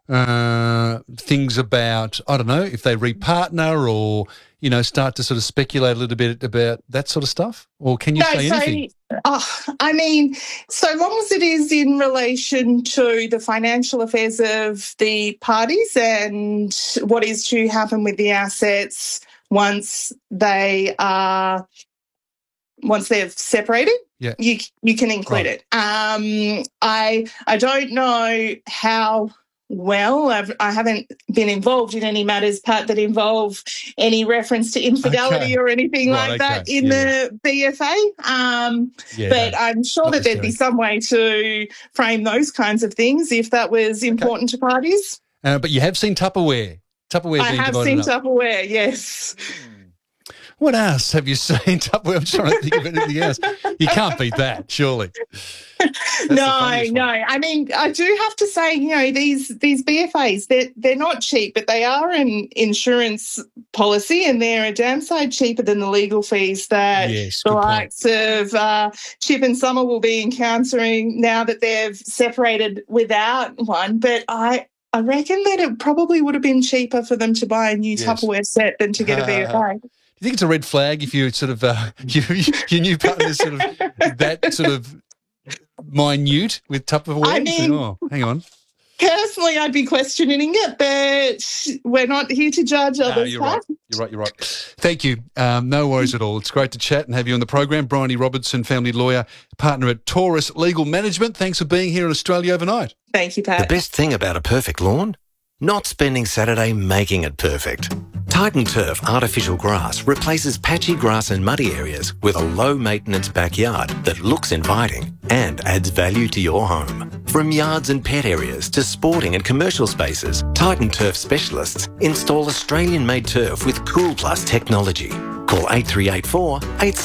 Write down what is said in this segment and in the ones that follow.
things about, I don't know, if they repartner or, you know, start to sort of speculate a little bit about that sort of stuff? Or can you say anything? I mean, so long as it is in relation to the financial affairs of the parties and what is to happen with the assets once they've separated, you can include it. I don't know how well. I haven't been involved in any matters, Pat, that involve any reference to infidelity or anything like that in the BFA. But I'm sure that there'd be some way to frame those kinds of things if that was important to parties. But you have seen Tupperware. I have seen Tupperware, yes. What else have you seen? I'm trying to think of anything else. You can't beat that, surely. No. I mean, I do have to say, you know, these BFAs, they're not cheap, but they are an insurance policy, and they're a damn side cheaper than the legal fees that the likes of Chip and Summer will be encountering now that they've separated without one. But I reckon that it probably would have been cheaper for them to buy a new Tupperware set than to get a BFA. Do you think it's a red flag if you sort of your new partner's sort of that sort of minute with Tupperware? I mean, hang on. Personally, I'd be questioning it, but we're not here to judge others. You're right. Thank you. No worries at all. It's great to chat and have you on the program. Bryony Robertson, family lawyer, partner at Taurus Legal Management. Thanks for being here in Australia overnight. Thank you, Pat. The best thing about a perfect lawn? Not spending Saturday making it perfect. Titan Turf artificial grass replaces patchy grass and muddy areas with a low-maintenance backyard that looks inviting and adds value to your home. From yards and pet areas to sporting and commercial spaces, Titan Turf specialists install Australian-made turf with Cool Plus technology. Call 8384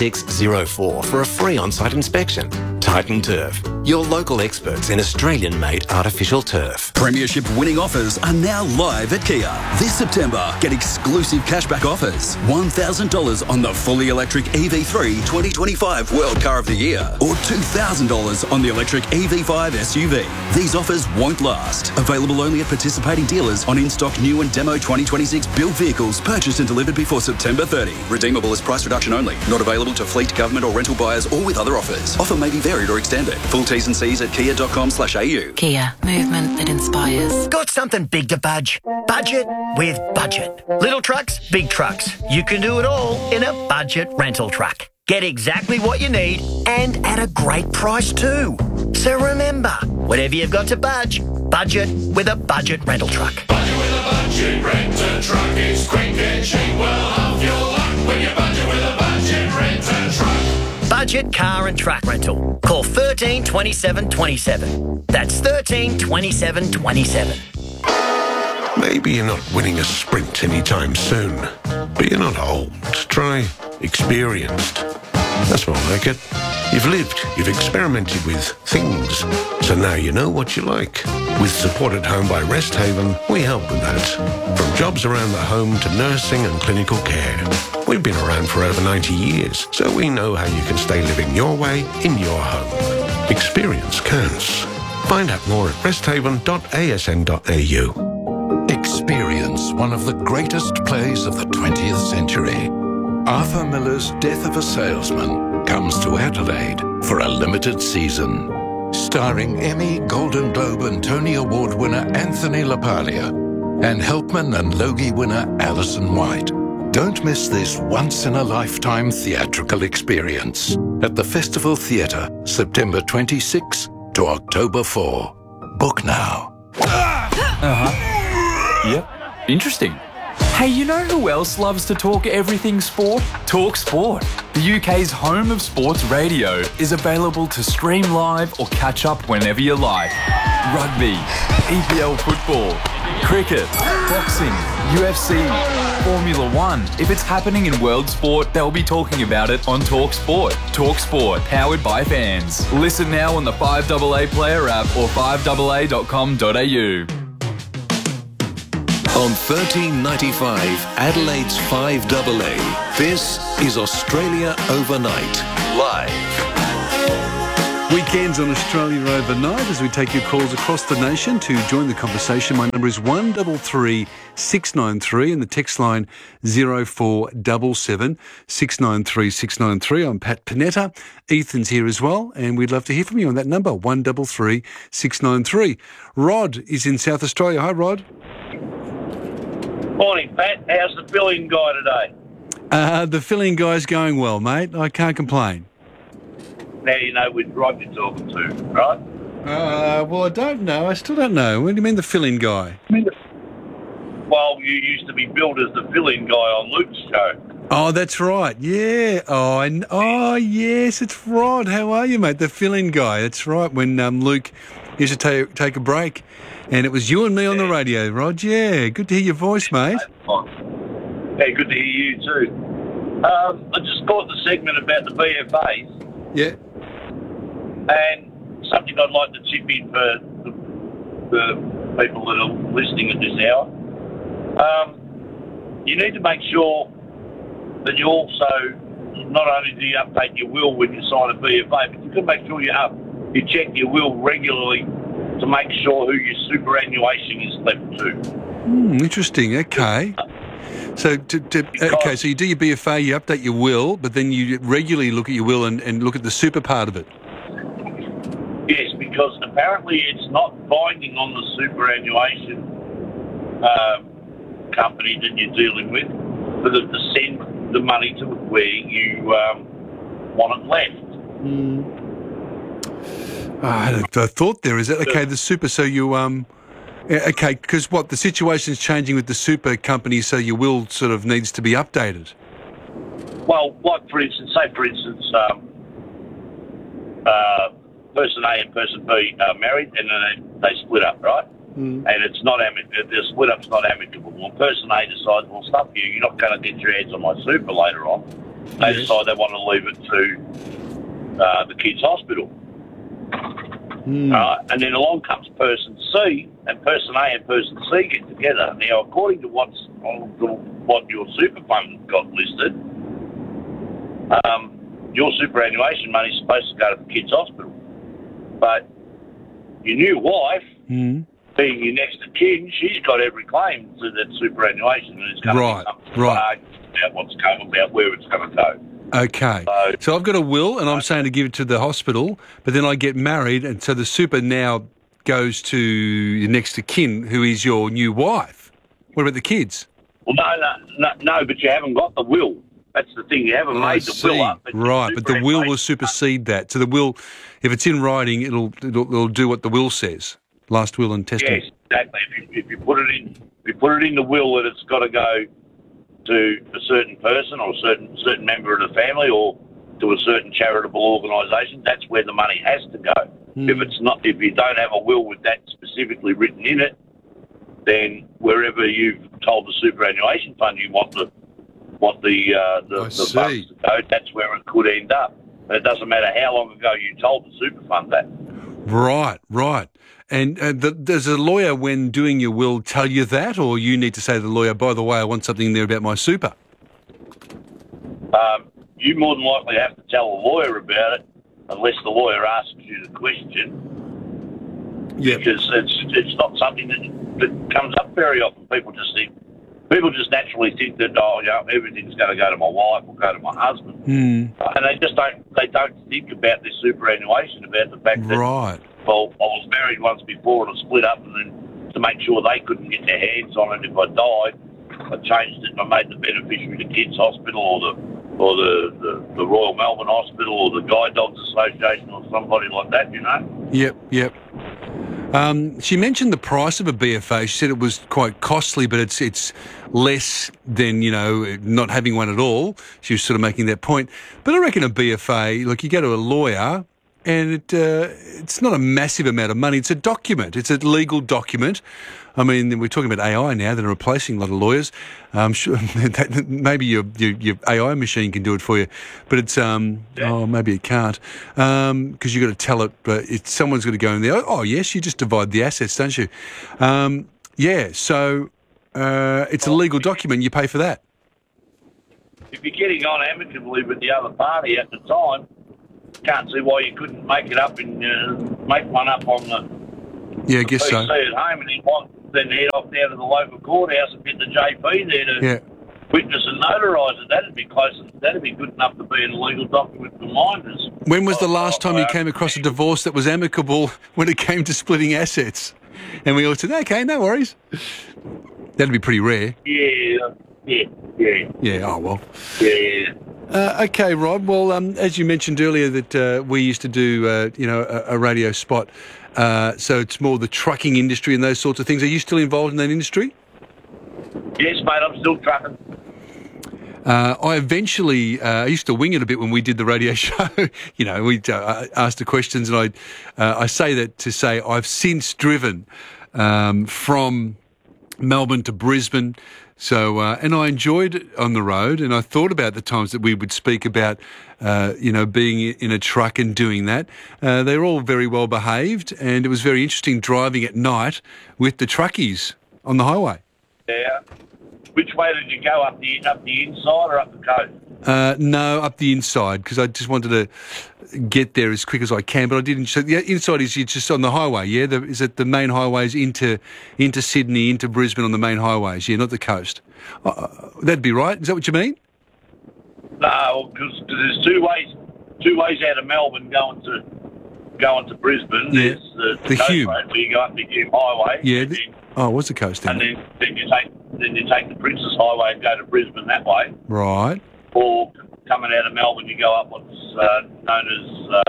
8604 for a free on-site inspection. Titan Turf, your local experts in Australian-made artificial turf. Premiership winning offers are now live at Kia. This September, get exclusive cashback offers. $1,000 on the fully electric EV3 2025 World Car of the Year, or $2,000 on the electric EV5 SUV. These offers won't last. Available only at participating dealers on in-stock new and demo 2026 built vehicles purchased and delivered before September 30. Redeemable as price reduction only. Not available to fleet, government or rental buyers or with other offers. Offer may be varied or extended. Full T's and C's at kia.com/au. Kia, movement that inspires. Got something big to budge? Budget with Budget. Little trucks, big trucks. You can do it all in a budget rental truck. Get exactly what you need and at a great price too. So remember, whatever you've got to budget with a budget rental truck. Budget with a budget rental truck. It's quick and cheap. Well, half your luck when you budget with a budget rental truck. Budget car and truck rental. Call 13 27 27. That's 13 27 27. Maybe you're not winning a sprint anytime soon, but you're not old. Try experienced. That's more like it. You've lived, you've experimented with things, so now you know what you like. With Support at Home by Rest Haven, we help with that. From jobs around the home to nursing and clinical care. We've been around for over 90 years, so we know how you can stay living your way in your home. Experience counts. Find out more at resthaven.asn.au. Experience one of the greatest plays of the 20th century. Arthur Miller's Death of a Salesman comes to Adelaide for a limited season. Starring Emmy, Golden Globe and Tony Award winner Anthony LaPaglia and Helpman and Logie winner Alison White. Don't miss this once-in-a-lifetime theatrical experience at the Festival Theatre, September 26 to October 4. Book now. Yep, interesting. Hey, you know who else loves to talk everything sport? Talk Sport. The UK's home of sports radio is available to stream live or catch up whenever you like. Rugby, EPL football, cricket, boxing, UFC, Formula One. If it's happening in world sport, they'll be talking about it on Talk Sport. Talk Sport, powered by fans. Listen now on the 5AA Player app or 5AA.com.au. On 1395, Adelaide's 5AA, this is Australia Overnight, live. Weekends on Australia Overnight as we take your calls across the nation to join the conversation. My number is 133 693 and the text line 0477 693 693. I'm Pat Panetta. Ethan's here as well, and we'd love to hear from you on that number, 133 693. Rod is in South Australia. Hi, Rod. Morning, Pat. How's the filling guy today? The filling guy's going well, mate. I can't complain. Now you know which Rod you're talking to, right? Well, I don't know. I still don't know. What do you mean the filling guy? Well, you used to be billed as the filling guy on Luke's show. Oh, that's right. Yeah. Oh, yes, it's Rod. How are you, mate? The filling guy. That's right. When Luke used to take a break, and it was you and me on the radio, Rod. Yeah. Good to hear your voice, mate. Yeah, good to hear you too. I just caught the segment about the BFAs. Yeah. And something I'd like to chip in for the people that are listening at this hour. You need to make sure that you also, not only do you update your will when you sign a BFA, but you've got to make sure you check your will regularly to make sure who your superannuation is left to. Interesting. Okay. So, so you do your BFA, you update your will, but then you regularly look at your will and look at the super part of it. Yes, because apparently it's not binding on the superannuation company that you're dealing with for them to send the money to where you want it left. I had a thought there. Is that okay? The super, so you okay, because the situation's changing with the super company, so your will sort of needs to be updated. Well, like for instance, person A and person B are married and then they split up, right? And it's not the split up's not amicable. Well, person A decides, well, stuff you, you're not going to get your hands on my super later on. They decide they want to leave it to the kids' hospital. And then along comes person C, and person A and person C get together. Now, according to what your super fund got listed, your superannuation money is supposed to go to the kids' hospital. But your new wife, being your next of kin, she's got every claim to that superannuation, and it's going to be something about what's going about where it's going to go. Okay. So I've got a will, and I'm saying to give it to the hospital, but then I get married, and so the super now goes to your next of kin, who is your new wife. What about the kids? Well, no, but you haven't got the will. That's the thing. You haven't made the will up. Right, but the will will supersede that. So the will, if it's in writing, it'll do what the will says. Last will and testament. Yes, exactly. If you put it in the will that it's got to go to a certain person or a certain member of the family or to a certain charitable organisation, that's where the money has to go. If you don't have a will with that specifically written in it, then wherever you've told the superannuation fund you want the funds to go, that's where it could end up. And it doesn't matter how long ago you told the super fund that. Right. And does a lawyer, when doing your will, tell you that, or you need to say to the lawyer, by the way, I want something in there about my super? You more than likely have to tell a lawyer about it, unless the lawyer asks you the question. Yeah. Because it's not something that comes up very often. People just naturally think that everything's going to go to my wife or go to my husband, and they don't think about their superannuation, about the fact that well, I was married once before and I split up, and then to make sure they couldn't get their hands on it if I died, I changed it and I made the beneficiary the kids' hospital or the Royal Melbourne Hospital or the Guide Dogs Association or somebody like that, you know. Yep. She mentioned the price of a BFA. She said it was quite costly, but it's less than, not having one at all. She was sort of making that point. But I reckon a BFA, look, you go to a lawyer and it's not a massive amount of money. It's a document. It's a legal document. I mean, we're talking about AI now that are replacing a lot of lawyers. I'm sure that maybe your AI machine can do it for you, but it's maybe it can't because you've got to tell it. But someone's got to go in there. Oh yes, you just divide the assets, don't you? So it's a legal document. You pay for that. If you're getting on amicably with the other party at the time, can't see why you couldn't make it up and make one up on the I guess so. PC at home, and then head off down to the local courthouse and get the JP there to witness and notarise it. That'd be close. That'd be good enough to be an illegal document for minors. When was the last time you came across a divorce that was amicable when it came to splitting assets? And we all said, okay, no worries. That'd be pretty rare. Yeah. Oh, well. Yeah. Okay, Rod. Well, as you mentioned earlier that we used to do, a radio spot. So it's more the trucking industry and those sorts of things. Are you still involved in that industry? Yes, mate, I'm still trucking. I used to wing it a bit when we did the radio show. We asked the questions, and I say that to say I've since driven from Melbourne to Brisbane. So, and I enjoyed it on the road, and I thought about the times that we would speak about, being in a truck and doing that. They're all very well behaved, and it was very interesting driving at night with the truckies on the highway. Yeah. Which way did you go, up the inside or up the coast? No, up the inside, because I just wanted to get there as quick as I can. But I didn't. So the inside is just on the highway, yeah? Is it the main highways into Sydney, into Brisbane on the main highways? Yeah, not the coast. That'd be right. Is that what you mean? No, because there's two ways out of Melbourne going to Brisbane. Yeah. There's the coast Hume. road where you go up the Hume Highway. Yeah. What's the coast then? And then you take the Princess Highway and go to Brisbane that way. Right. Or coming out of Melbourne, you go up what's known as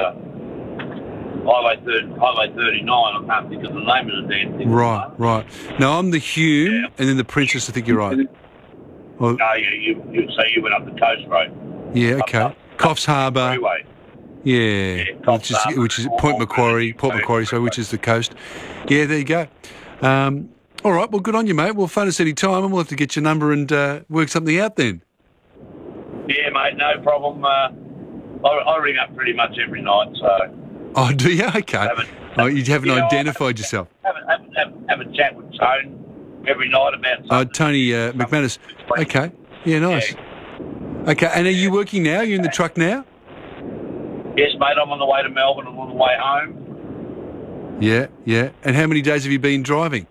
Highway 39. I can't think of the name of the damn thing. Right. No, I'm the Hume, and then the Princess. I think you're right. Well, no, you went up the coast road. Yeah. Okay. Coffs Harbour. Freeway. Yeah. Which is Port Macquarie, which is the coast. Yeah. There you go. All right, well, good on you, mate. We'll phone us any time, and we'll have to get your number and work something out then. Yeah, mate, no problem. I ring up pretty much every night, so... Oh, do you? Okay. You haven't identified yourself. Have a chat with Tony every night about something. Tony McManus. Okay. Yeah, nice. Yeah. Okay, and are you working now? Are you in the truck now? Yes, mate, I'm on the way to Melbourne. I'm on the way home. Yeah. And how many days have you been driving?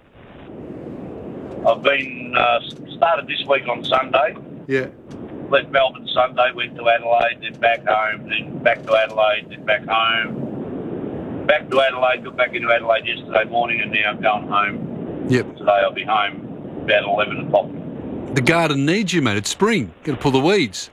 I've been started this week on Sunday. Yeah. Left Melbourne Sunday, went to Adelaide, then back home, then back to Adelaide, then back home. Back to Adelaide, got back into Adelaide yesterday morning, and now I'm going home. Yep. Today I'll be home about 11 o'clock. The garden needs you, mate. It's spring. Got to pull the weeds.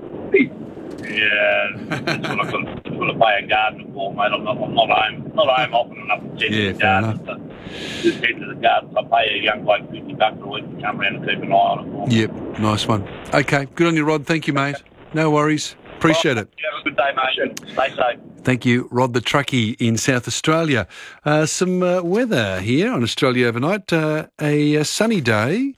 Yeah, that's what I've got to pay a gardener for, mate. I'm not home often enough to tend to the garden. Just head to the garden. I pay a young bloke $50 a week to come around and keep an eye on it for me. Yep, nice one. Okay, good on you, Rod. Thank you, mate. No worries. Appreciate it. You have a good day, mate. Stay safe. Thank you, Rod the Truckie in South Australia. Some weather here on Australia overnight. A sunny day.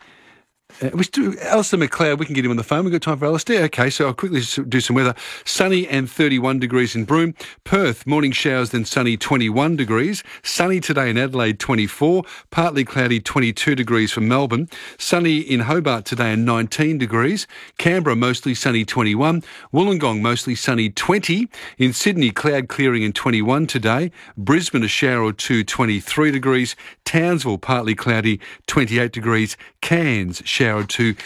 Alistair McLeod, we can get him on the phone. We've got time for Alistair. Okay, so I'll quickly do some weather. Sunny and 31 degrees in Broome. Perth, morning showers, then sunny, 21 degrees. Sunny today in Adelaide, 24. Partly cloudy, 22 degrees for Melbourne. Sunny in Hobart today and 19 degrees. Canberra, mostly sunny, 21. Wollongong, mostly sunny, 20. In Sydney, cloud clearing and 21 today. Brisbane, a shower or two, 23 degrees. Townsville, partly cloudy, 28 degrees. Cairns, shower to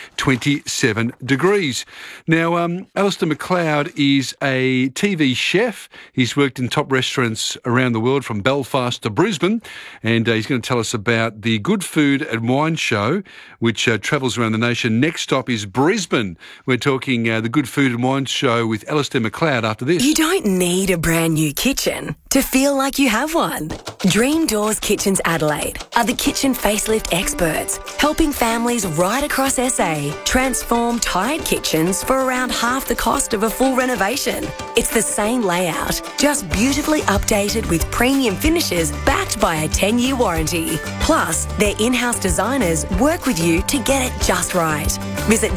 27 degrees. Now, Alistair McLeod is a TV chef. He's worked in top restaurants around the world from Belfast to Brisbane, and he's going to tell us about the Good Food and Wine Show, which travels around the nation. Next stop is Brisbane. We're talking the Good Food and Wine Show with Alistair McLeod after this. You don't need a brand new kitchen to feel like you have one. Dream Doors Kitchens Adelaide are the kitchen facelift experts, helping families right across SA transform tired kitchens for around half the cost of a full renovation. It's the same layout, just beautifully updated with premium finishes backed by a 10-year warranty. Plus, their in-house designers work with you to get it just right. Visit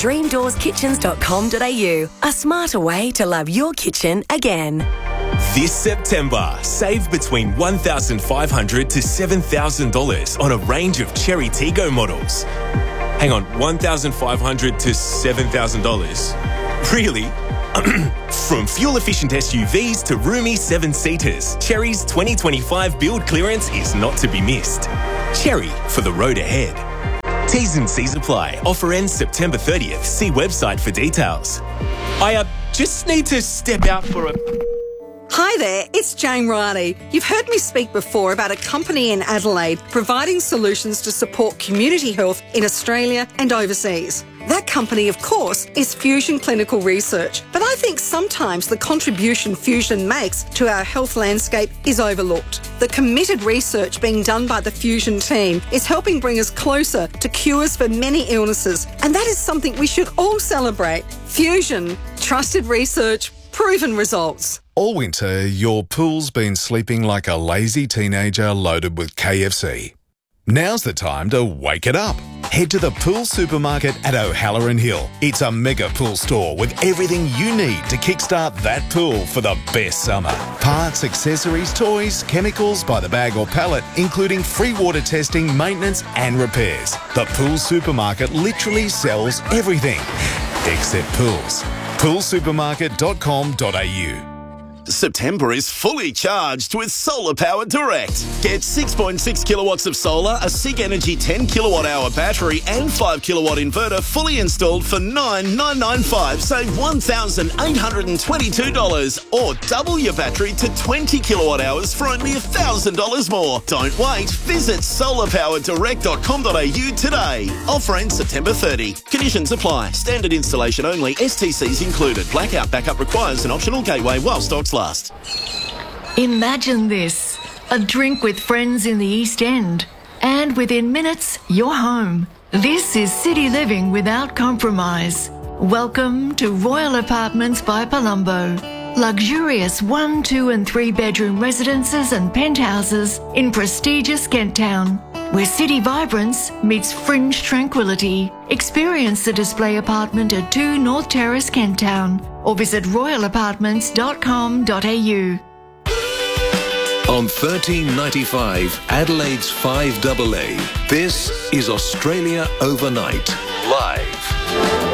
dreamdoorskitchens.com.au, a smarter way to love your kitchen again. This September, save between $1,500 to $7,000 on a range of Cherry Tiggo models. Hang on, $1,500 to $7,000? Really? From fuel-efficient SUVs to roomy 7-seaters, Chery's 2025 build clearance is not to be missed. Chery, for the road ahead. T's and C's apply. Offer ends September 30th. See website for details. I just need to step out for a... Hi there, it's Jane Riley. You've heard me speak before about a company in Adelaide providing solutions to support community health in Australia and overseas. That company, of course, is Fusion Clinical Research, but I think sometimes the contribution Fusion makes to our health landscape is overlooked. The committed research being done by the Fusion team is helping bring us closer to cures for many illnesses, and that is something we should all celebrate. Fusion, trusted research, proven results. All winter, your pool's been sleeping like a lazy teenager loaded with KFC. Now's the time to wake it up. Head to the Pool Supermarket at O'Halloran Hill. It's a mega pool store with everything you need to kickstart that pool for the best summer. Parts, accessories, toys, chemicals by the bag or pallet, including free water testing, maintenance and repairs. The Pool Supermarket literally sells everything, except pools. poolsupermarket.com.au. September is fully charged with Solar Power Direct. Get 6.6 kilowatts of solar, a SIG Energy 10 kilowatt hour battery and 5 kilowatt inverter fully installed for $9,995. Save $1,822 or double your battery to 20 kilowatt hours for only $1,000 more. Don't wait. Visit solarpowerdirect.com.au today. Offer ends September 30. Conditions apply. Standard installation only. STCs included. Blackout backup requires an optional gateway while stocks last. Imagine this, a drink with friends in the East End, and within minutes, you're home. This is city living without compromise. Welcome to Royal Apartments by Palumbo. Luxurious 1, 2 and 3 bedroom residences and penthouses in prestigious Kent Town, where city vibrance meets fringe tranquility. Experience the display apartment at 2 North Terrace, Kent Town, or visit royalapartments.com.au. On 1395, Adelaide's 5AA, this is Australia Overnight, live.